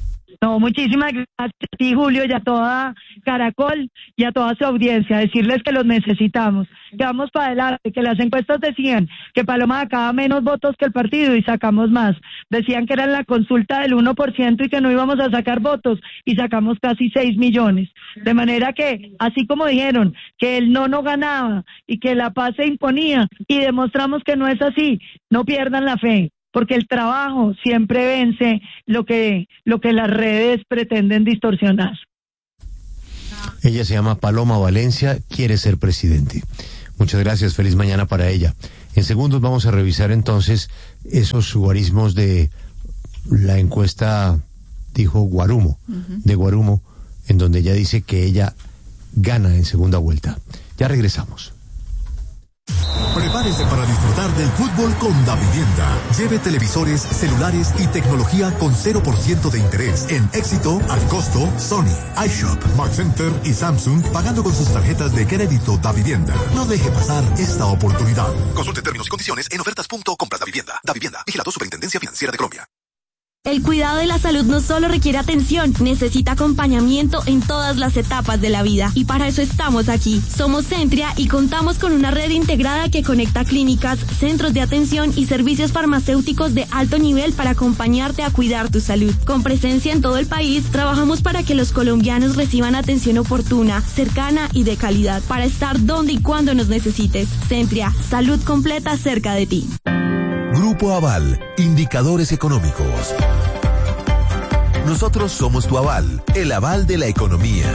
[SPEAKER 19] No, muchísimas gracias a ti, Julio, y a toda Caracol y a toda su audiencia. Decirles que los necesitamos, que vamos para adelante, que las encuestas decían que Paloma sacaba menos votos que el partido y sacamos más. Decían que era la consulta del 1% y que no íbamos a sacar votos y sacamos casi 6 millones. De manera que, así como dijeron que el no ganaba y que la paz se imponía, y demostramos que no es así, no pierdan la fe, porque el trabajo siempre vence lo que las redes pretenden distorsionar.
[SPEAKER 4] Ella se llama Paloma Valencia, quiere ser presidente. Muchas gracias, feliz mañana para ella. En segundos vamos a revisar entonces esos guarismos de la encuesta, dijo Guarumo, de Guarumo, en donde ella dice que ella gana en segunda vuelta. Ya regresamos.
[SPEAKER 21] Prepárese para disfrutar del fútbol con Davivienda. Lleve televisores, celulares y tecnología con 0% de interés. En Éxito, al costo, Sony, iShop, Mark Center y Samsung, pagando con sus tarjetas de crédito Davivienda. No deje pasar esta oportunidad. Consulte términos y condiciones en ofertas.compras Davivienda. Davivienda, vigilado Superintendencia Financiera de Colombia.
[SPEAKER 22] El cuidado de la salud no solo requiere atención, necesita acompañamiento en todas las etapas de la vida. Y para eso estamos aquí. Somos Centria y contamos con una red integrada que conecta clínicas, centros de atención y servicios farmacéuticos de alto nivel para acompañarte a cuidar tu salud. Con presencia en todo el país, trabajamos para que los colombianos reciban atención oportuna, cercana y de calidad, para estar donde y cuando nos necesites. Centria, salud completa cerca de ti.
[SPEAKER 11] Grupo Aval, indicadores económicos. Nosotros somos tu aval, el aval de la economía.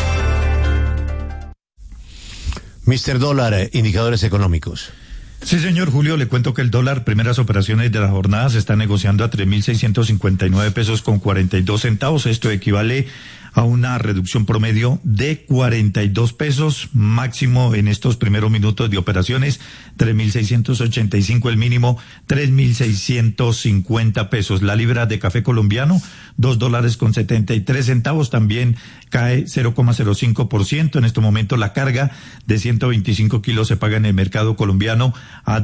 [SPEAKER 4] Mr. Dólar, indicadores económicos.
[SPEAKER 23] Sí, señor Julio, le cuento que el dólar, primeras operaciones de la jornada, se está negociando a 3.659 pesos con 42 centavos. Esto equivale a una reducción promedio de 42 pesos, máximo en estos primeros minutos de operaciones, 3.685 el mínimo, 3.650 pesos. La libra de café colombiano, $2.73, también cae 0,05%. En este momento la carga de 125 kilos se paga en el mercado colombiano a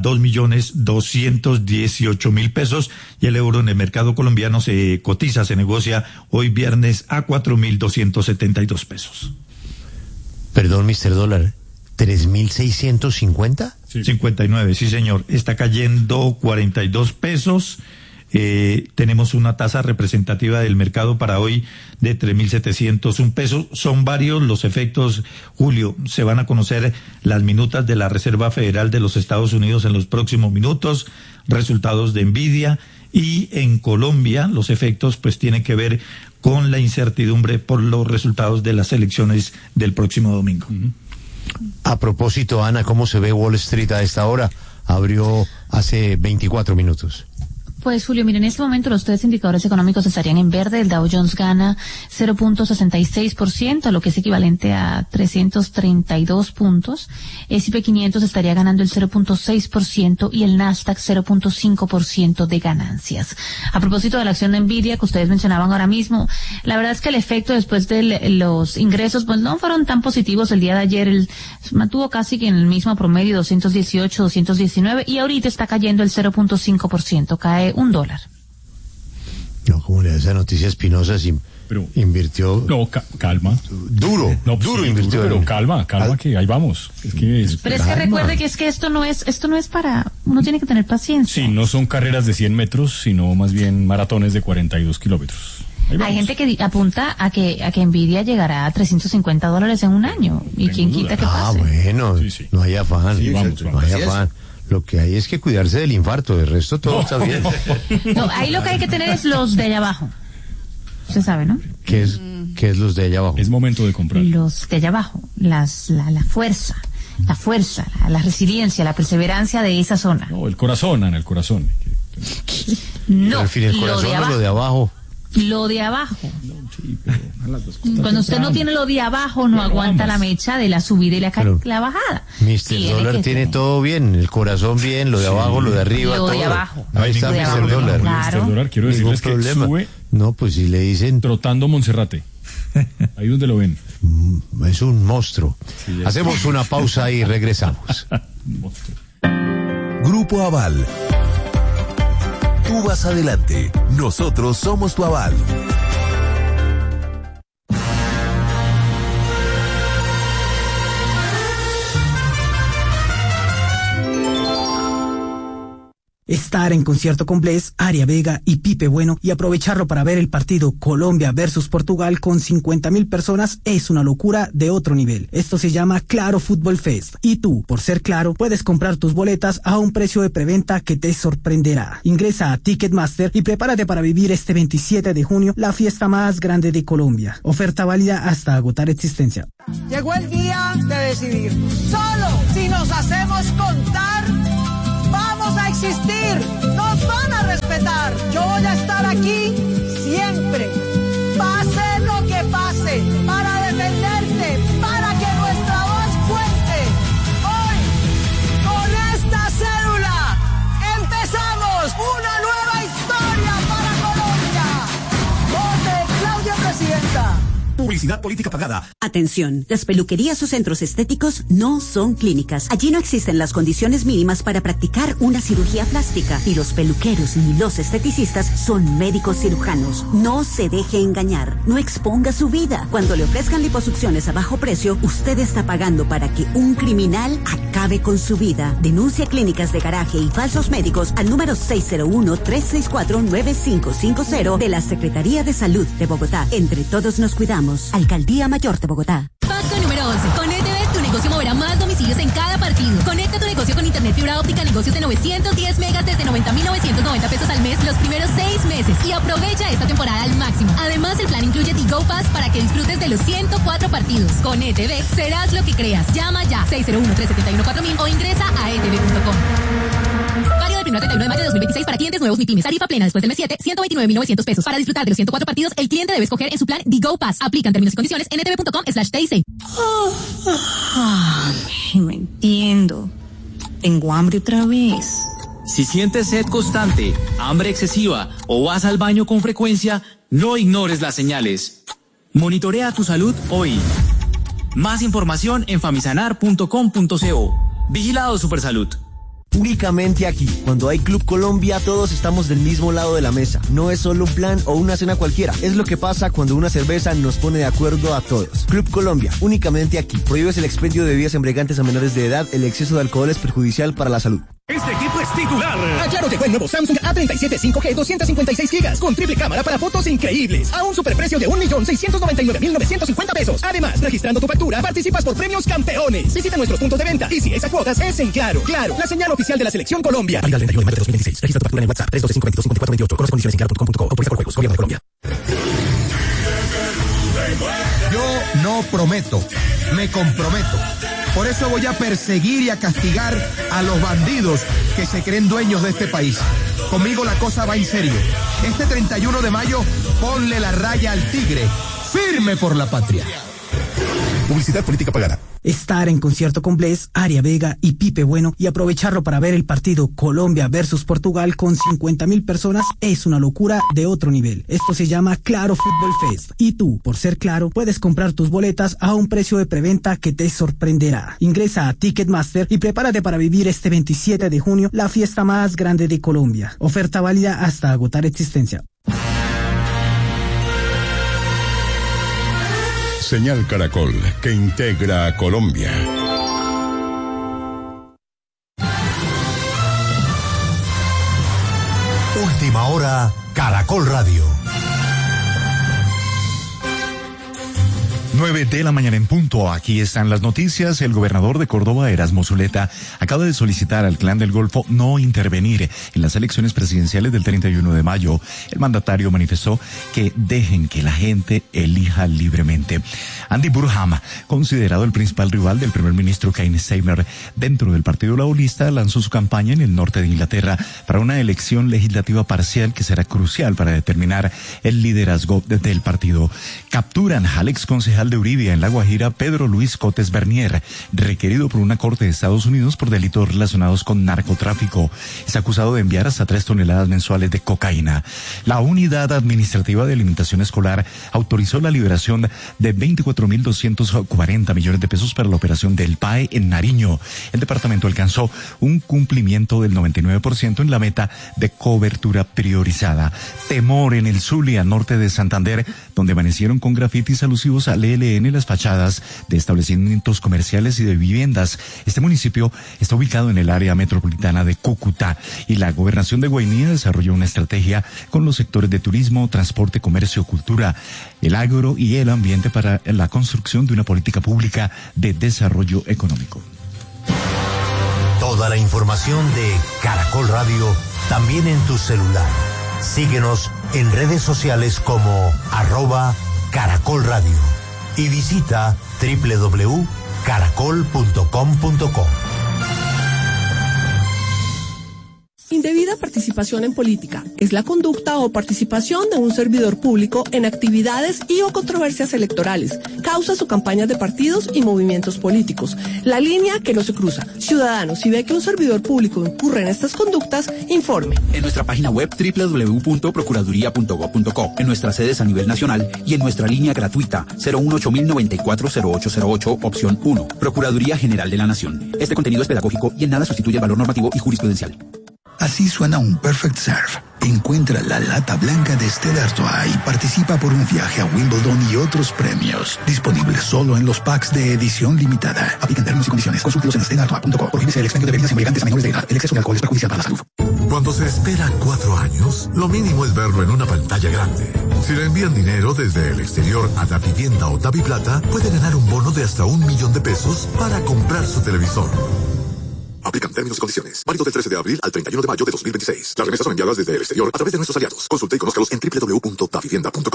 [SPEAKER 23] 2.218.000 pesos y el euro en el mercado colombiano se cotiza, se negocia hoy viernes a 4.272 pesos.
[SPEAKER 4] Perdón, Mr. Dólar, ¿3.650?
[SPEAKER 23] Sí. 59, sí señor. Está cayendo 42 pesos. Tenemos una tasa representativa del mercado para hoy de 3.701 pesos. Son varios los efectos, Julio. Se van a conocer las minutas de la Reserva Federal de los Estados Unidos en los próximos minutos, resultados de Nvidia, y en Colombia los efectos pues tienen que ver con la incertidumbre por los resultados de las elecciones del próximo domingo.
[SPEAKER 4] A propósito, Ana, ¿cómo se ve Wall Street a esta hora? Abrió hace 24 minutos.
[SPEAKER 20] Pues Julio, mire, en este momento los tres indicadores económicos estarían en verde. El Dow Jones gana 0.66%, lo que es equivalente a 332 puntos. S&P 500 estaría ganando el 0.6% y el Nasdaq 0.5% de ganancias. A propósito de la acción de Nvidia que ustedes mencionaban ahora mismo, la verdad es que el efecto después de los ingresos pues no fueron tan positivos el día de ayer. Mantuvo casi que en el mismo promedio, 218, 219, y ahorita está cayendo el 0.5%, cae $1.
[SPEAKER 4] No, como le da esa noticia Espinosa, pero invirtió.
[SPEAKER 5] No, calma.
[SPEAKER 4] Duro,
[SPEAKER 5] no,
[SPEAKER 4] duro
[SPEAKER 5] sí,
[SPEAKER 4] invirtió.
[SPEAKER 5] Pero calma, que ahí vamos.
[SPEAKER 20] Pero es que recuerde que esto no es para, uno tiene que tener paciencia.
[SPEAKER 5] Sí, no son carreras de 100 metros, sino más bien maratones de 42 kilómetros.
[SPEAKER 20] Hay gente que apunta a que Nvidia llegará a $350 en un año. ¿Y quién quita que pase?
[SPEAKER 4] Bueno, sí. No hay afán.
[SPEAKER 5] Sí, vamos.
[SPEAKER 4] No hay afán. Lo que hay es que cuidarse del infarto, del resto todo está bien.
[SPEAKER 20] No, ahí lo que hay que tener es los de allá abajo. Usted sabe, ¿no?
[SPEAKER 4] ¿Qué es los de allá abajo?
[SPEAKER 5] Es momento de comprar.
[SPEAKER 20] Los de allá abajo, la fuerza, la resiliencia, la perseverancia de esa zona.
[SPEAKER 5] No, el corazón, Ana, el corazón.
[SPEAKER 20] No,
[SPEAKER 4] al fin, el corazón o lo de abajo.
[SPEAKER 20] Lo de abajo. Cuando usted no tiene lo de abajo, no aguanta la mecha de la subida y la bajada.
[SPEAKER 4] Mr. Dólar tiene todo bien, el corazón bien, lo de abajo, lo de arriba,
[SPEAKER 20] lo
[SPEAKER 4] todo.
[SPEAKER 20] de abajo.
[SPEAKER 4] Ahí está Mr. Dólar.
[SPEAKER 20] Claro.
[SPEAKER 5] Mr. Dólar, quiero decirles que sube.
[SPEAKER 4] No, pues si le dicen.
[SPEAKER 5] Trotando Monserrate. Ahí donde lo ven.
[SPEAKER 4] Es un monstruo. Sí, hacemos una pausa y regresamos.
[SPEAKER 11] Grupo Aval. Tú vas adelante, nosotros somos tu aval.
[SPEAKER 17] Estar en concierto con Bless, Aria Vega y Pipe Bueno y aprovecharlo para ver el partido Colombia versus Portugal con 50.000 personas es una locura de otro nivel. Esto se llama Claro Fútbol Fest. Y tú, por ser Claro, puedes comprar tus boletas a un precio de preventa que te sorprenderá. Ingresa a Ticketmaster y prepárate para vivir este 27 de junio la fiesta más grande de Colombia. Oferta válida hasta agotar existencia.
[SPEAKER 1] Llegó el día de decidir. Solo si nos hacemos contar, vamos a existir, nos van a respetar. Yo voy a estar aquí siempre, pase lo que pase, para defenderte, para que nuestra voz cuente. Hoy, con esta cédula, empezamos una nueva historia para Colombia. Vote Claudia Presidenta.
[SPEAKER 6] Publicidad política pagada.
[SPEAKER 8] Atención, las peluquerías o centros estéticos no son clínicas. Allí no existen las condiciones mínimas para practicar una cirugía plástica. Y los peluqueros ni los esteticistas son médicos cirujanos. No se deje engañar. No exponga su vida. Cuando le ofrezcan liposucciones a bajo precio, usted está pagando para que un criminal acabe con su vida. Denuncia clínicas de garaje y falsos médicos al número 601-364-9550 de la Secretaría de Salud de Bogotá. Entre todos nos cuidamos. Alcaldía Mayor de Bogotá.
[SPEAKER 24] Paso número 11. Con ETV tu negocio moverá más domicilios en cada partido. Conecta tu negocio con internet fibra óptica, negocios de 910 megas desde 90.990 pesos al mes los primeros 6 meses y aprovecha esta temporada al máximo. Además, el plan incluye Tigo Pass para que disfrutes de los 104 partidos. Con ETV serás lo que creas. Llama ya 601-371-4000 o ingresa a etv.com. Válido del 1 al 31 de mayo de 2026 para clientes nuevos MIPYMES. Tarifa plena después del mes 7, 129.900 pesos. Para disfrutar de los 104 partidos, el cliente debe escoger en su plan Digo Pass. Aplican términos y condiciones en etv.com/TIC.
[SPEAKER 25] No entiendo. Tengo hambre otra vez.
[SPEAKER 26] Si sientes sed constante, hambre excesiva o vas al baño con frecuencia, no ignores las señales. Monitorea tu salud hoy. Más información en famisanar.com.co. Vigilado Supersalud.
[SPEAKER 27] Únicamente aquí, cuando hay Club Colombia, todos estamos del mismo lado de la mesa. No es solo un plan o una cena cualquiera. Es lo que pasa cuando una cerveza nos pone de acuerdo a todos. Club Colombia, únicamente aquí. Prohíbes el expendio de bebidas embriagantes a menores de edad. El exceso de alcohol es perjudicial para la salud.
[SPEAKER 6] Este equipo es titular. A Claro llegó el nuevo Samsung A37 5G 256 GB con triple cámara para fotos increíbles a un superprecio de 1.699.950 pesos. Además, registrando tu factura, participas por premios campeones. Visita nuestros puntos de venta y si es a cuotas, es en Claro. Claro, la señal oficial de la Selección Colombia. Válida el 31 de mayo de 2026. Registra tu factura en WhatsApp 312-522-5428. Con las condiciones en claro.com.co. Autoriza con juegos. Gobierno de Colombia.
[SPEAKER 28] Yo no prometo, me comprometo. Por eso voy a perseguir y a castigar a los bandidos que se creen dueños de este país. Conmigo la cosa va en serio. Este 31 de mayo, ponle la raya al tigre. Firme por la patria.
[SPEAKER 21] Publicidad política pagada.
[SPEAKER 17] Estar en concierto con Bless, Aria Vega y Pipe Bueno y aprovecharlo para ver el partido Colombia versus Portugal con 50.000 personas es una locura de otro nivel. Esto se llama Claro Fútbol Fest. Y tú, por ser Claro, puedes comprar tus boletas a un precio de preventa que te sorprenderá. Ingresa a Ticketmaster y prepárate para vivir este 27 de junio la fiesta más grande de Colombia. Oferta válida hasta agotar existencia.
[SPEAKER 18] Señal Caracol, que integra a Colombia.
[SPEAKER 21] Última hora, Caracol Radio.
[SPEAKER 29] 9 de la mañana en punto. Aquí están las noticias. El gobernador de Córdoba, Erasmo Zuleta, acaba de solicitar al Clan del Golfo no intervenir en las elecciones presidenciales del 31 de mayo. El mandatario manifestó que dejen que la gente elija libremente. Andy Burham, considerado el principal rival del primer ministro Keir Starmer dentro del Partido Laborista, lanzó su campaña en el norte de Inglaterra para una elección legislativa parcial que será crucial para determinar el liderazgo del partido. Capturan al ex concejal de Uribia en La Guajira, Pedro Luis Cotes Bernier, requerido por una corte de Estados Unidos por delitos relacionados con narcotráfico. Es acusado de enviar hasta 3 toneladas mensuales de cocaína. La Unidad Administrativa de Alimentación Escolar autorizó la liberación de 24.240 millones de pesos para la operación del PAE en Nariño. El departamento alcanzó un cumplimiento del 99% en la meta de cobertura priorizada. Temor en el Zulia, norte de Santander, donde amanecieron con grafitis alusivos a Leo PLN las fachadas de establecimientos comerciales y de viviendas. Este municipio está ubicado en el área metropolitana de Cúcuta y la gobernación de Guainía desarrolló una estrategia con los sectores de turismo, transporte, comercio, cultura, el agro y el ambiente para la construcción de una política pública de desarrollo económico.
[SPEAKER 2] Toda la información de Caracol Radio también en tu celular. Síguenos en redes sociales como @Caracol Radio y visita www.caracol.com.co.
[SPEAKER 7] Indebida participación en política es la conducta o participación de un servidor público en actividades y o controversias electorales, causas o campañas de partidos y movimientos políticos. La línea que no se cruza. Ciudadanos, si ve que un servidor público incurre en estas conductas, informe.
[SPEAKER 9] En nuestra página web www.procuraduría.gov.co, en nuestras sedes a nivel nacional y en nuestra línea gratuita 018-094-0808, opción 1. Procuraduría General de la Nación. Este contenido es pedagógico y en nada sustituye el valor normativo y jurisprudencial.
[SPEAKER 10] Así suena un Perfect Serve. Encuentra la lata blanca de Stella Artois y participa por un viaje a Wimbledon y otros premios. Disponible solo en los packs de edición limitada. Aplican términos y condiciones. Consúltelos en stellaartois.com. Prohíbese el expendio de bebidas embriagantes a menores de edad. El exceso de alcohol es perjudicial para la salud.
[SPEAKER 21] Cuando se espera 4 años, lo mínimo es verlo en una pantalla grande. Si le envían dinero desde el exterior a Davivienda o Daviplata, puede ganar un bono de hasta $1.000.000 para comprar su televisor. Aplican términos y condiciones. Válido del 13 de abril al 31 de mayo de 2026. Las remesas son enviadas desde el exterior a través de nuestros aliados. Consulte y conózcalos en www.davivienda.com.